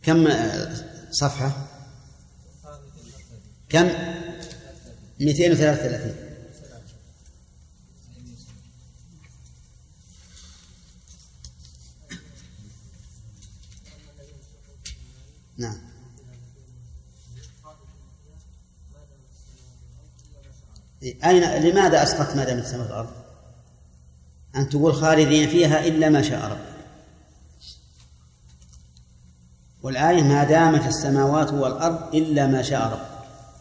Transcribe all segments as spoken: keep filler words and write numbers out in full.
كم صفحة؟ كم؟ مئتين وثلاثة وثلاثين. نعم. أين لماذا أسقطت ما دامت السماوات والأرض؟ أن تقول خالدين فيها إلا ما شاء ربك، والآية ما دامت السماوات والأرض إلا ما شاء ربك،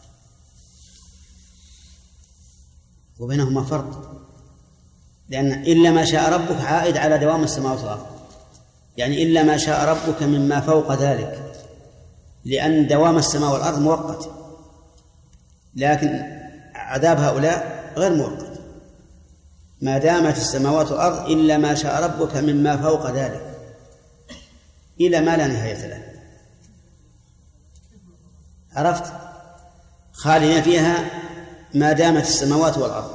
وبينهما فرق، لأن إلا ما شاء ربك عائد على دوام السماوات والأرض، يعني إلا ما شاء ربك مما فوق ذلك، لأن دوام السماء والأرض مؤقت، لكن عذاب هؤلاء غير مؤقت. ما دامت السماوات والأرض إلا ما شاء ربك مما فوق ذلك إلى ما لا نهاية له. عرفت؟ خالدين فيها ما دامت السماوات والأرض،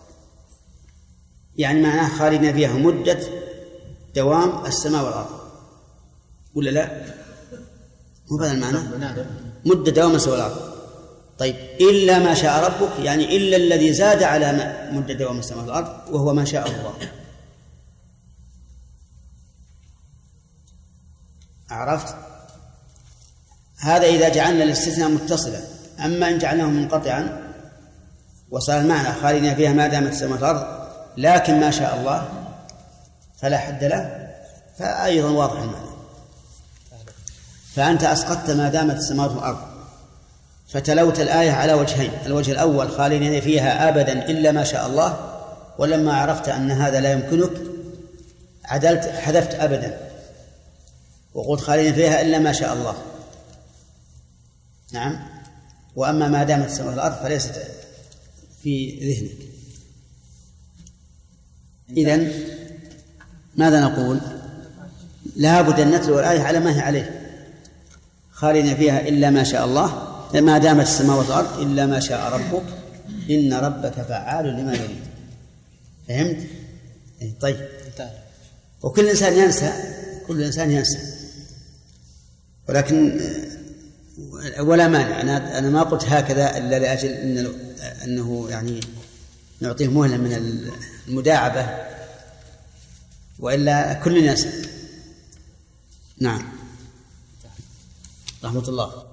يعني معناه خالدين فيها مدة دوام السماء والأرض، ولا لا؟ مو هذا المعنى؟ مدة دوام السماء والأرض. طيب إلا ما شاء ربك يعني إلا الذي زاد على مدة دوام السماء والأرض وهو ما شاء الله. عرفت؟ هذا إذا جعلنا الاستثناء متصلا. أما إن جعلناه منقطعا وصار المعنى خالدين فيها ما دامت السماء والأرض لكن ما شاء الله فلا حد له، فأيضا واضح المعنى. فأنت أسقطت ما دامت السماوات والأرض، فتلوت الآية على وجهين: الوجه الأول خالدين فيها أبدا إلا ما شاء الله، ولما عرفت أن هذا لا يمكنك عدلت حذفت أبدا وقلت خالدين فيها إلا ما شاء الله. نعم. وأما ما دامت السماوات والأرض فليست في ذهنك. إذن ماذا نقول؟ لا بد أن نتلو الآية على ما هي عليه: خالدين فيها إلا ما شاء الله، ما دامت السماوات والأرض إلا ما شاء ربك إن ربك فعال لما يريد. فهمت؟ طيب. وكل إنسان ينسى، كل إنسان ينسى، ولكن ولا مانع. أنا أنا ما قلت هكذا إلا لأجل إن أنه يعني نعطيه مهلة من المداعبة، وإلا كل ينسى. نعم. رحمة الله.